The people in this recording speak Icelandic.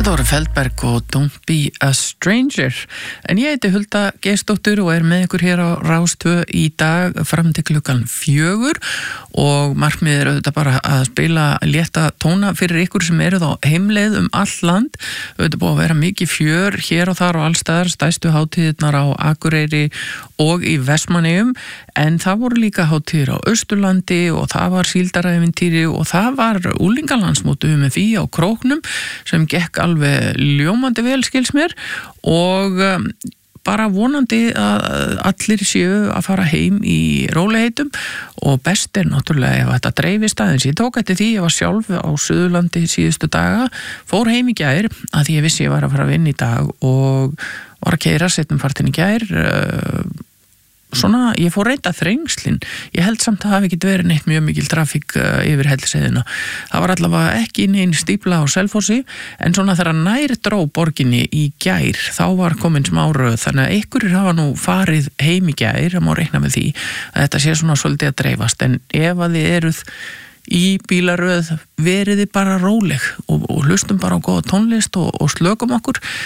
Þetta voru Feldberg og Don't Be a Stranger. En ég heiti Hulda Geirsdóttir og með ykkur hér á Rás 2 í dag fram til klukkan 4 og markmiðið auðvitað bara að spila létta tóna fyrir ykkur sem eruð á heimleið all land. Auðvitað búið að vera mikið fjör hér og þar og allstaðar, stærstu hátíðirnar á Akureyri og í Vestmannaeyjum, en það voru líka hátíðir á Austurlandi og það var síldarævintýri og það var unglingalandsmót UMFÍ á Króknum sem gekk alveg ljómandi vel, skils mér, og bara vonandi að allir séu að fara heim í rólegheitum og best náttúrulega ef þetta dreifist aðeins. Ég tók eftir því, ég var sjálf á Suðurlandi síðustu daga, fór heim í gær að því ég vissi ég var að fara að vinna í dag og var að keyra seinnipartinn í gær. Svona, ég fór reynda þrengslin. Ég held samt að það hafi ekki verið neitt mjög mikil trafík yfir Hellisheiðina. Það var allavega ekki nein stífla á Selfossi, en svona þegar nær dró borginni í gær, þá var komin smá röð, þannig að einhverjir hafa nú farið heim í gær, það má reikna með því að þetta sé svona svolítið að dreifast, en ef að þið eruð í bílaröð, veriði bara róleg og hlustum bara á góða tónlist og slökum okkur.